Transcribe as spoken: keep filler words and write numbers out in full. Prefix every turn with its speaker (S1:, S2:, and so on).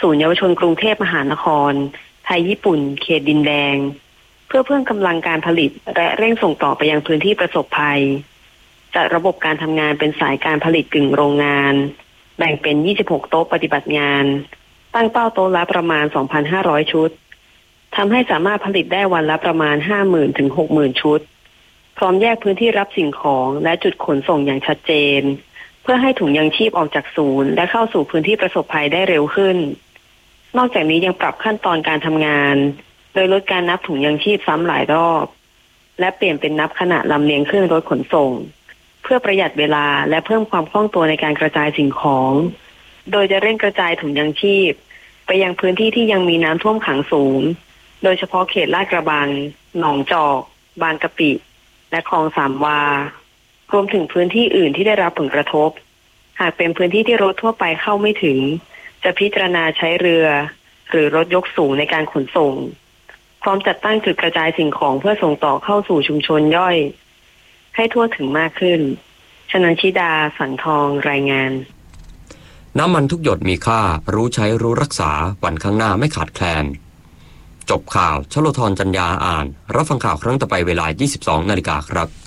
S1: ศูนย์เยาวชนกรุงเทพมหานครไทยญี่ปุ่นเขตดินแดงเพื่อเพิ่มกำลังการผลิตและเร่งส่งต่อไปยังพื้นที่ประสบภัยจัดระบบการทำงานเป็นสายการผลิตกึ่งโรงงานแบ่งเป็นยี่สิบหกโต๊ะปฏิบัติงานตั้งเป้าโต๊ะละประมาณ สองพันห้าร้อย ชุดทำให้สามารถผลิตได้วันละประมาณ ห้าหมื่น ถึง หกหมื่น ชุดพร้อมแยกพื้นที่รับสิ่งของและจุดขนส่งอย่างชัดเจนเพื่อให้ถุงยังชีพออกจากศูนย์และเข้าสู่พื้นที่ประสบภัยได้เร็วขึ้นนอกจากนี้ยังปรับขั้นตอนการทำงานโดยลดการนับถุงยังชีพซ้ำหลายรอบและเปลี่ยนเป็นนับขณะลำเลียงขึ้นรถขนส่งเพื่อประหยัดเวลาและเพิ่มความคล่องตัวในการกระจายสิ่งของโดยจะเร่งกระจายถุงยังชีพไปยังพื้นที่ที่ยังมีน้ำท่วมขังสูงโดยเฉพาะเขตลาดกระบังหนองจอกบางกะปิและคลองสามวารวมถึงพื้นที่อื่นที่ได้รับผลกระทบหากเป็นพื้นที่ที่รถทั่วไปเข้าไม่ถึงจะพิจารณาใช้เรือหรือรถยกสูงในการขนส่งพร้อมจัดตั้งจุดกระจายสิ่งของเพื่อส่งต่อเข้าสู่ชุมชนย่อยให้ทั่วถึงมากขึ้นชนันชิดาสังทองรายงาน
S2: น้ำมันทุกหยดมีค่ารู้ใช้รู้รักษาวันข้างหน้าไม่ขาดแคลนจบข่าวชโลธรจัญญาอ่านรับฟังข่าวครั้งต่อไปเวลา ยี่สิบสองนาฬิกาครับ